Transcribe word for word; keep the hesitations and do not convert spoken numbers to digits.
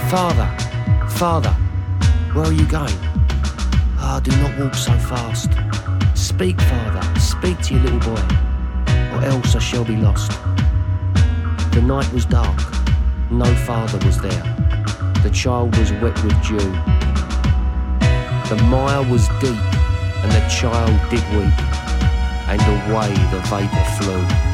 Father, father, where are you going? Ah, oh, do not walk so fast. Speak, father, speak to your little boy, or else I shall be lost. The night was dark, no father was there. The child was wet with dew. The mire was deep, and the child did weep, and away the vapour flew.